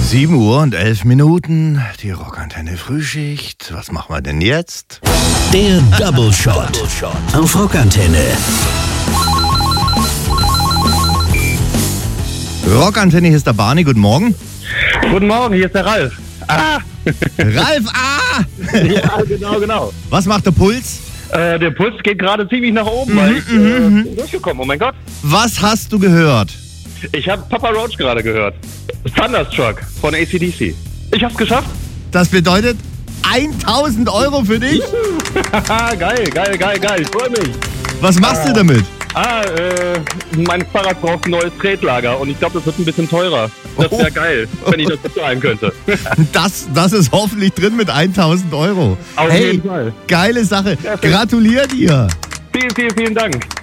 7:11, die Rockantenne Frühschicht. Was machen wir denn jetzt? Der Double Shot auf Rockantenne. Rockantenne, hier ist der Barney, guten Morgen. Guten Morgen, hier ist der Ralf. Ralf, Ja, genau. Was macht der Puls? Der Puls geht gerade ziemlich nach oben, weil ich bin durchgekommen. Oh mein Gott. Was hast du gehört? Ich habe Papa Roach gerade gehört. Thunderstruck von AC/DC. Ich hab's geschafft. Das bedeutet 1.000 Euro für dich? Geil. Ich freue mich. Was machst du damit? Mein Fahrrad braucht ein neues Tretlager und ich glaube, das wird ein bisschen teurer. Das wäre geil, wenn ich das bezahlen könnte. Das ist hoffentlich drin mit 1.000 Euro. Auf jeden Fall. Geile Sache. Perfekt. Gratulier dir. Vielen Dank.